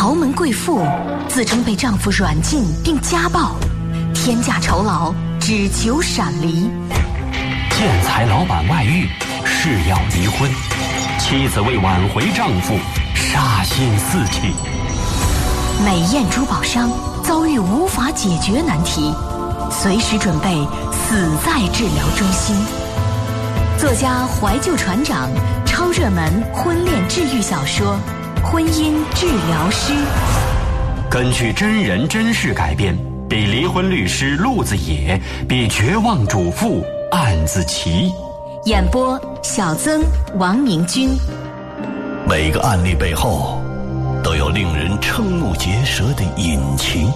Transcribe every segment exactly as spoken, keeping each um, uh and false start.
豪门贵妇自称被丈夫软禁并家暴，天价酬劳只求闪离。 建材老板外遇，誓要离婚，妻子为挽回丈夫杀心四起。 美艳珠宝商遭遇无法解决难题，随时准备死在治疗中心。作家怀旧船长超热门婚恋治愈小说《婚姻治疗师》， 根据真人真事改编，比离婚律师陆子野，比绝望主妇案子齐。 演播小曾、王明君。 每个案例背后都有令人瞠目结舌的隐情。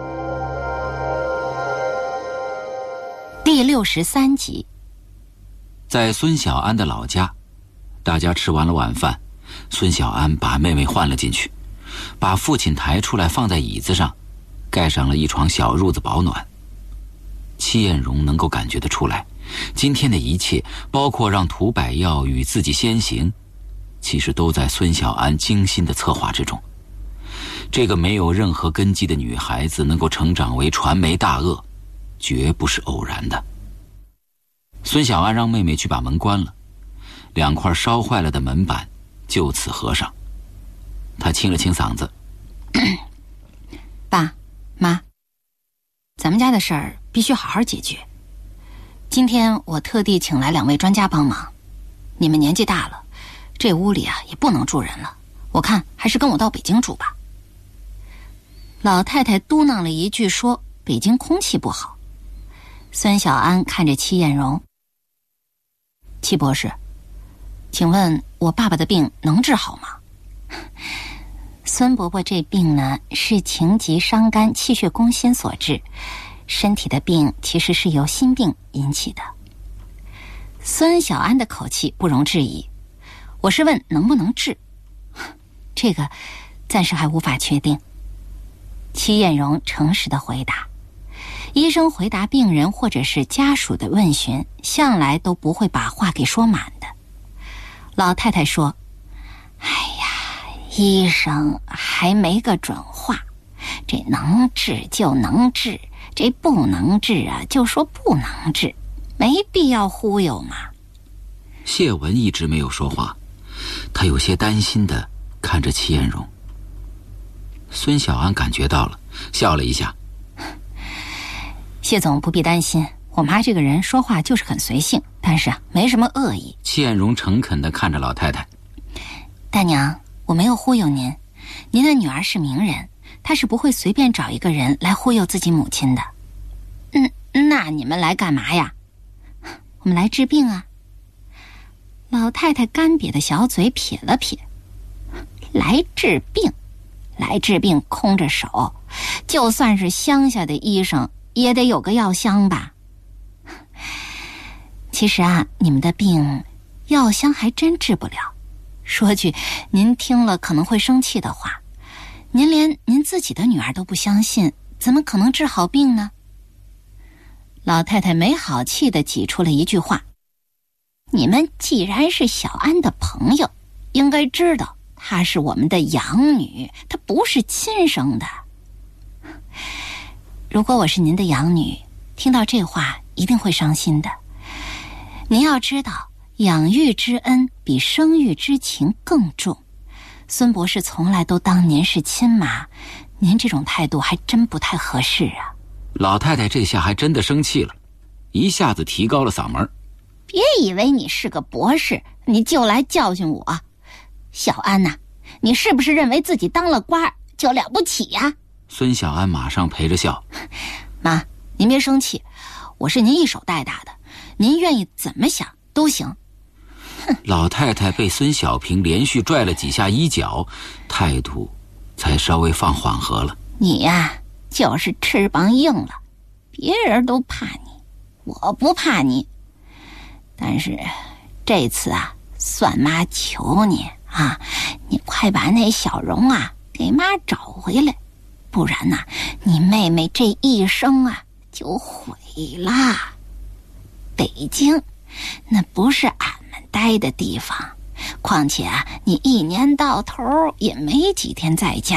第六十三集。 在孙小安的老家，大家吃完了晚饭，孙小安把妹妹唤了进去，把父亲抬出来放在椅子上，盖上了一床小褥子保暖。戚艳荣能够感觉得出来，今天的一切，包括让涂百耀与自己先行，其实都在孙小安精心的策划之中。这个没有任何根基的女孩子能够成长为传媒大鳄，绝不是偶然的。孙小安让妹妹去把门关了，两块烧坏了的门板就此合上。他清了清嗓子： 爸妈，咱们家的事儿必须好好解决。今天我特地请来两位专家帮忙，你们年纪大了，这屋里啊也不能住人了，我看还是跟我到北京住吧。老太太嘟囔了一句说北京空气不好。孙小安看着戚艳荣：戚博士，请问我爸爸的病能治好吗？孙伯伯这病呢，是情急伤肝气血攻心所致，身体的病其实是由心病引起的。孙小安的口气不容置疑，我是问能不能治，这个暂时还无法确定。戚艳荣诚实的回答，医生回答病人或者是家属的问询，向来都不会把话给说满的。老太太说：哎呀，医生还没个准话，这能治就能治，这不能治啊就说不能治，没必要忽悠嘛。 谢文一直没有说话，他有些担心地看着戚艳荣。孙小安感觉到了，笑了一下： 谢总不必担心，我妈这个人说话就是很随性，但是啊没什么恶意。 戚艳荣诚恳地看着老太太： 大娘，我没有忽悠您，您的女儿是名人，她是不会随便找一个人来忽悠自己母亲的。嗯，那你们来干嘛呀？我们来治病啊。老太太干瘪的小嘴撇了撇：来治病？来治病空着手，就算是乡下的医生也得有个药箱吧。其实啊，你们的病药箱还真治不了。说句您听了可能会生气的话，您连您自己的女儿都不相信，怎么可能治好病呢？老太太没好气地挤出了一句话：你们既然是小安的朋友，应该知道她是我们的养女，她不是亲生的。如果我是您的养女，听到这话一定会伤心的。您要知道，养育之恩比生育之情更重。孙博士从来都当您是亲妈，您这种态度还真不太合适啊。 老太太这下还真的生气了，一下子提高了嗓门： 别以为你是个博士，你就来教训我。小安呐、啊，你是不是认为自己当了官就了不起呀、啊？ 孙小安马上陪着笑： 妈，您别生气，我是您一手带大的，您愿意怎么想都行。 老太太被孙小平连续拽了几下衣角，态度才稍微放缓和了。 你呀、啊，就是翅膀硬了，别人都怕你，我不怕你。但是这次啊，算妈求你啊，你快把那小荣啊给妈找回来，不然呐、啊，你妹妹这一生啊就毁啦。北京那不是俺们待的地方，况且啊，你一年到头也没几天在家。